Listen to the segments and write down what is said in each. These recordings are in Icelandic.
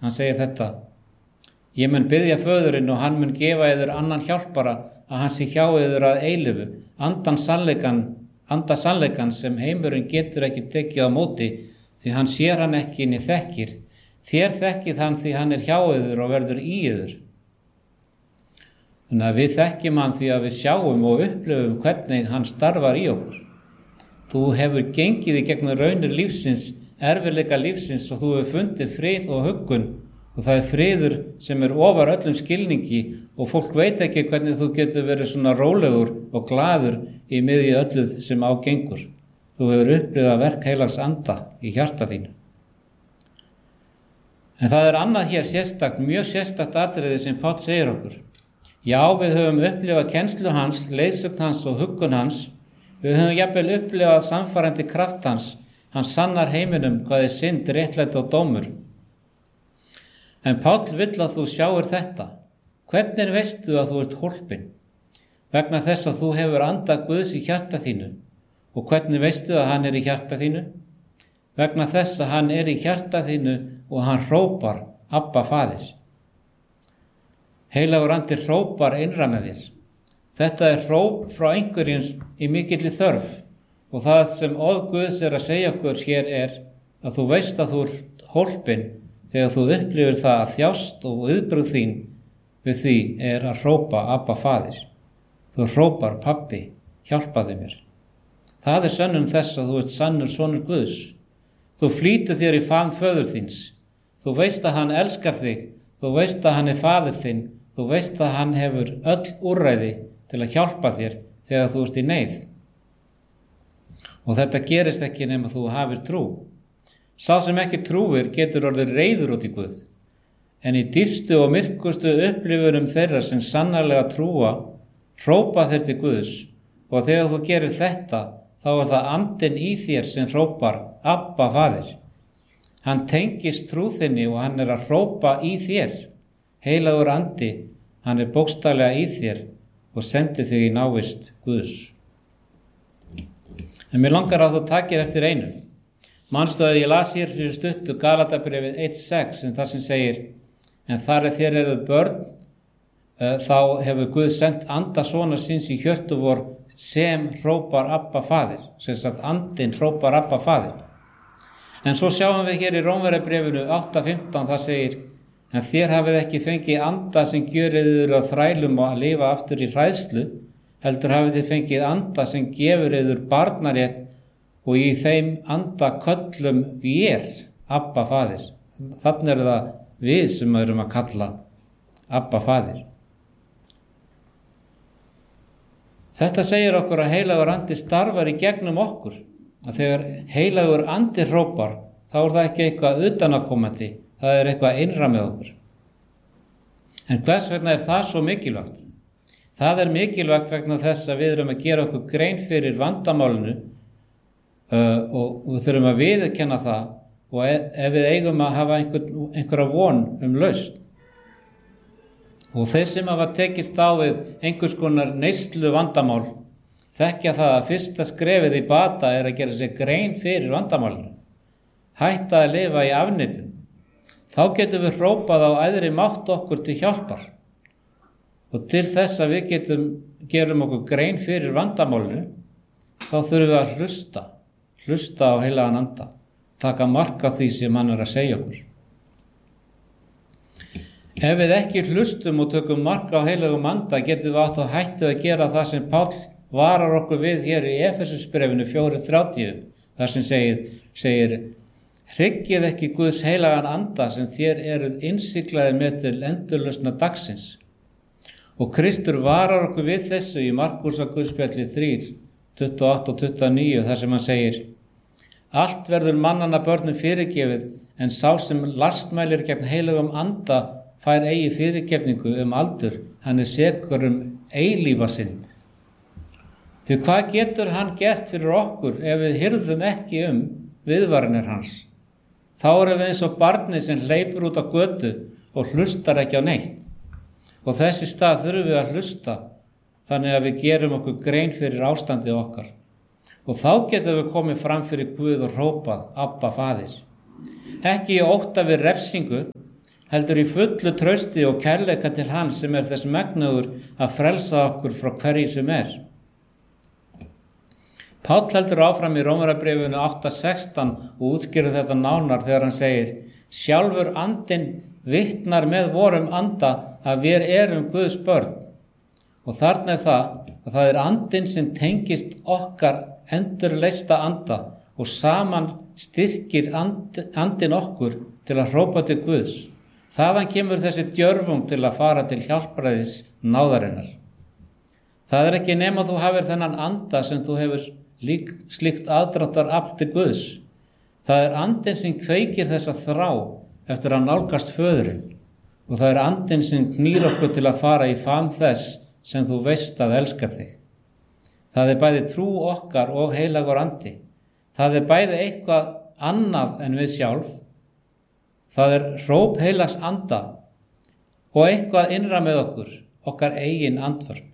Hann segir þetta: Ég mun biðja föðurinn og hann mun gefa yður annan hjálpara að hann sé hjá yður að eilífu, anda sannleikan sem heimurinn getur ekki tekið á móti, því hann sér hann ekki né þekkir. Þér þekkið hann því hann hjá yður og verður í yður. Þannig að við þekkjum hann því að við sjáum og upplifum hvernig hann starfar í okkur. Þú hefur gengið í gegnum raunir lífsins, erfiðleika lífsins og þú hefur fundið frið og huggun. Og það friður sem ofar öllum skilningi og fólk veit ekki hvernig þú getur verið svona rólegur og glaður í miðju ölluð sem ágengur. Þú hefur upplifað verk heilags anda í hjarta þínu. En það annað hér sérstakt, mjög sérstakt atriði sem Páll segir okkur. Já, við höfum upplifað kennslu hans, leiðsögn hans og huggun hans. Við höfum jafnvel upplifað samfærandi kraft hans. Hann sannar heiminum hvað synd, réttlæti og dómur. En Páll vill að þú sjáir þetta. Hvernig veistu að þú ert hólpin? Vegna þess að þú hefur anda Guðs í hjarta þínu. Og hvernig veistu að hann í hjarta þínu? Vegna þess að hann í hjarta þínu og hann hrópar, Abba Faðir. Heilagur andi hrópar innra með þér. Þetta hróp frá einhverjum í mikilli þörf. Og það sem orð Guðs að segja okkur hér að þú veist að þú ert hólpin þegar þú upplifir það að þjást og viðbrögð þín við því að hrópa Abba Faðir. Þú hrópar, Pabbi, hjálpaðu mér. Það sönnun þess að þú ert sannur sonur Guðs. Þú flýtur þér í fang föður þíns. Þú veist að hann elskar þig. Þú veist að hann faðir þinn. Þú veist að hann hefur öll úrræði til að hjálpa þér þegar þú ert í neyð. Og þetta gerist ekki nema þú hafir trú. Sá sem ekki trúir getur orðið reiður út í Guð. En í dýpstu og myrkustu upplifunum þeirra sem sannarlega trúa, hrópa þeir til Guðs. Og þegar þú gerir þetta, þá það andinn í þér sem hrópar, Abba Faðir. Hann tengist trú þinni og hann að hrópa í þér. Heilagur andi, hann bókstaflega í þér og sendir þig í návist Guðs. En mér langar að þú takir eftir einu. Manstu að ég las hér fyrir stuttu Galatabréfið 1:6 en það sem segir: En þar þér eruð börn, þá hefur Guð sendt anda sonar síns í hjörtu vor sem hrópar Abba Faðir. Sem sagt andinn hrópar Abba Faðir. En svo sjáum við hér í Rómverjabréfinu 8:15 það segir: En þér hafið ekki fengið anda sem gjörið yður að þrælum og að lifa aftur í hræðslu, heldur hafið þið fengið anda sem gefur yður barnarétt og í þeim anda köllum vér, Abba Faðir. Þannig það við sem erum að kalla Abba Faðir. Þetta segir okkur að heilagur andi starfar í gegnum okkur. Að þegar heilagur andi hrópar, þá það ekki eitthvað utanakomandi, það eitthvað innra með okkur. En hvers vegna það svo mikilvægt? Það mikilvægt vegna þess að við erum að gera okkur grein fyrir vandamálinu og við þurfum að viðurkenna það og ef við eigum að hafa einhverja von lausn. Og þeir sem hafa tekist á við einhvers konar neyslu vandamál þekkja það að fyrsta skrefið í bata að gera sér grein fyrir vandamálinu. Hætta að lifa í afneitun. Þá getum við hrópað á æðri mátt okkur til hjálpar. Og til þess að við gerum okkur grein fyrir vandamálinu, þá þurfum við að hlusta á heilagan anda, taka mark á því sem hann að segja okkur. Ef við ekki hlustum og tökum mark á heilagum anda, getum við átt að hættu að gera það sem Páll varar okkur við hér í Efesusbréfinu 4:30, þar sem segir hryggið ekki Guðs heilagan anda sem þér eruð innsiglaðir með til endurlausna dagsins. Og Kristur varar okkur við þessu í Markúsar Guðspjalli 3:28 og 29, þar sem hann segir: Allt verður mannanna börnum fyrirgefið, en sá sem lastmælir gegn heilagum anda fær eigi fyrirgefningu aldur, hann sekur eilífa synd. Því hvað getur hann gert fyrir okkur ef við hirðum ekki viðvaranir hans? Þá erum við eins og barnið sem hleypur út á götu og hlustar ekki á neitt. Og þessi stað þurfum við að hlusta, þannig að við gerum okkur grein fyrir ástandið okkar. Og þá getum við komið fram fyrir Guð og hrópað Abba Faðir. Ekki í ótta við refsingu, heldur í fullu trausti og kærleika til hans sem þess megnugur að frelsa okkur frá hverju sem Páll heldur áfram í Rómverjabréfinu 8:16 og útskýrir þetta nánar þegar hann segir: sjálfur andinn vitnar með vorum anda að við erum Guðs börn. Og þarna að það andinn sem tengist okkar endurleista anda og saman styrkir andinn okkur til að hrópa til Guðs. Þaðan kemur þessi djörfung til að fara til hjálpræðis náðarinnar. Það ekki nema þú hafir þennan anda sem þú hefur slíkt aðdráttar afl til Guðs. Það andinn sem kveikir þessa þrá eftir að nálgast föðurinn og það andinn sem knýr okkur til að fara í fam þess sem þú veist að elskar þig. Það bæði trú okkar og heilagur andi. Það bæði eitthvað annað en við sjálf. Það hróp heilags anda og eitthvað innra með okkar eigin andvörp.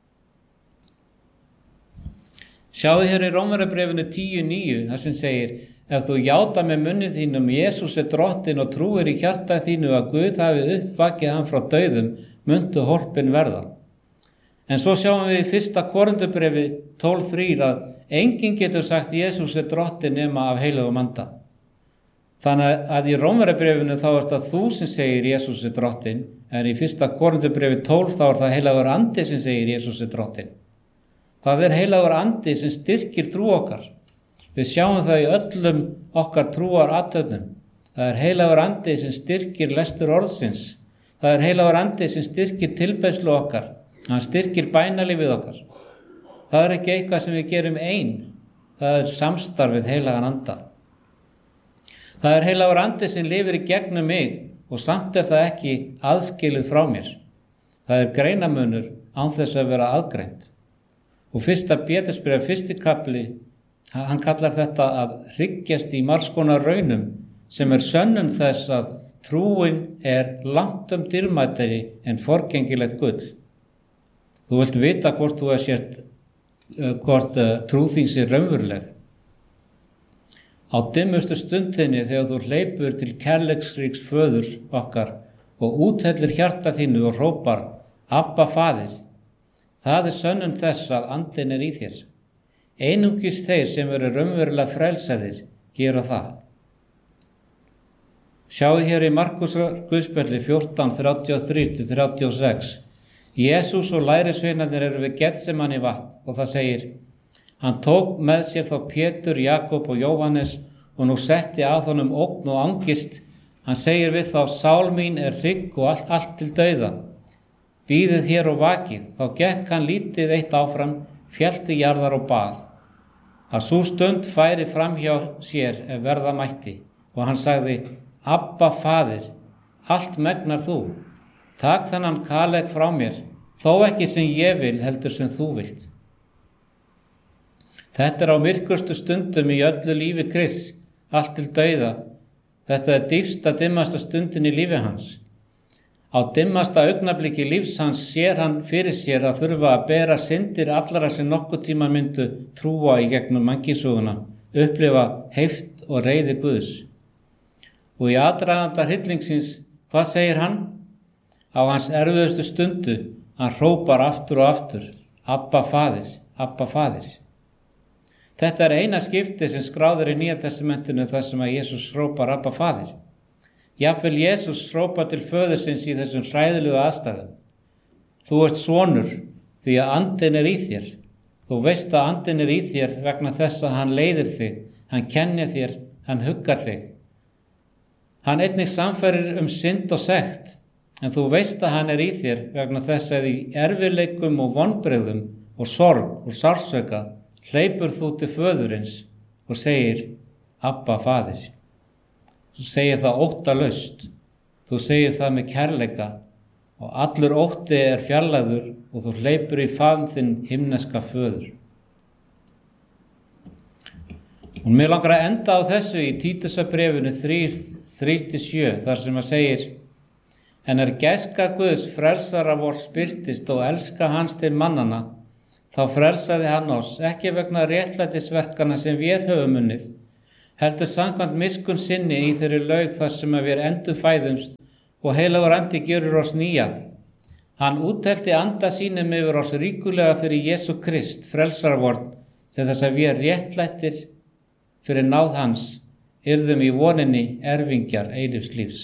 Sjáðu hér í Rómverjabréfinu 10:9 þar sem segir: ef þú játa með munni þínum Jesús drottinn og trúir í hjarta þínu að Guð hafi uppvakið hann frá dauðum, muntu hólpin verða. En svo sjáum við í 1. Korinthubréfi 12:3 að enginn getur sagt Jesús drottinn nema af heilagum anda. Þannig að í Rómverjabréfinu þá það þú sem segir Jesús drottinn, en í 1. Korinthubréfi 12 þá það heilagur andi sem segir Jesús drottinn. Það heilagur andi sem styrkir trú okkar. Við sjáum það í öllum okkar trúar athöfnum. Það heilagur andi sem styrkir lestur orðsins. Það heilagur andi sem styrkir tilbeiðslu okkar. Hann styrkir bænalífið okkar. Það ekki eitthvað sem við gerum ein. Það samstarfið heilagan anda. Það heilagur andi sem lifir í gegnum mig og samt það ekki aðskilið frá mér. Það greinamunur án þess að vera aðgreint. Og 1. Pétursbréf 1. kapli, hann kallar þetta að hryggjast í margs konar raunum sem sönnun þess að trúin langt dýrmætari en forgengilegt gull. Þú vilt vita hvort þú sért, hvort trú þín sé raunveruleg. Á dimmustu stundinni þegar þú hleypur til kærleiksríks föður okkar og úthellir hjarta þínu og hrópar: Abba faðir. Það sönnun þess að andinn í þér. Einungis þeir sem raunverulega frelsaðir gera það. Sjáu hér í Markúsar guðspjalli 14:33-36. Jesús og lærisveinarnir við Getsemani vatn og það segir: hann tók með sér þá Pétur, Jakob og Jóhannes og nú setti að honum ógn og angist. Hann segir við þá: sál mín hrygg og allt til dauða. Bíðið hér og vakið. Þá gekk hann lítið eitt áfram, féll til jarðar og bað. Að sú stund færi fram hjá sér verða mætti og hann sagði: Abba faðir, allt megnar þú. Takk þennan kaleg frá mér, þó ekki sem ég vil heldur sem þú vilt. Þetta á myrkustu stundum í öllu lífi Krists, allt til dauða. Þetta dýpsta, dimmasta stundin í lífi hans. Á dimmasta augnabliki lífs hans sér hann fyrir sér að þurfa að bera syndir allara sem nokkuð tíma myndu trúa í gegnum mannkynssöguna, upplifa heift og reiði Guðs. Og í aðdraganda hryllingsins, hvað segir hann? Á hans erfiðustu stundu, hann hrópar aftur og aftur: Abba faðir, Abba faðir. Þetta eina skipti sem skráður í Nýja testamentinu þar sem að Jesús hrópar Abba faðir. Jafnvel Jesús hrópar til föðursins í þessum hræðilegu aðstæðum. Þú ert sonur því að andinn í þér. Þú veist að andinn í þér vegna þess að hann leiðir þig, hann kennir þér, hann huggar þig. Hann einnig samferir synd og sekt, en þú veist að hann í þér vegna þess að í erfiðleikum og vonbrigðum og sorg og sársauka hleypur þú til föðurins og segir: Abba faðir. Þú segir það óttalaust, þú segir það með kærleika og allur ótti fjarlægður og þú hleypur í faðm þinn himneska föður. Og mér langar að enda á þessu í Títusarbréfinu 3:3-7 þar sem að segir: en gæska Guðs frelsara vors birtist og elska hans til mannana, þá frelsaði hann oss ekki vegna réttlætisverkana sem við höfum unnið, heldur samkvæmt miskunn sinni í þeirri laug þar sem að við endurfæðumst og heilagur andi gjörur oss nýja. Hann úthelti anda sínum yfir oss ríkulega fyrir Jesú Krist, frelsarvorn, til þess að við réttlættir fyrir náð hans, yrðum í voninni erfingjar eilífs lífs.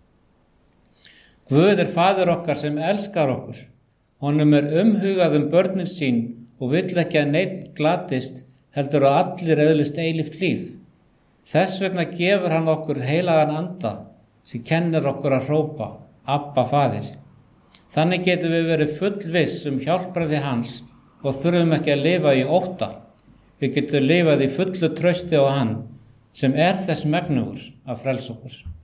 Guð faðir okkar sem elskar okkur. Honum umhugað börnin sín og vill ekki að neinn glatist, heldur að allir öðlist eilíft líf. Þess vegna gefur hann okkur heilagan anda sem kennir okkur að hrópa, Abba, Faðir. Þannig getum við verið fullviss hjálpræði hans og þurfum ekki að lifa í ótta. Við getum lifað í fullu trausti á hann sem þess megnugur að frelsa okkur.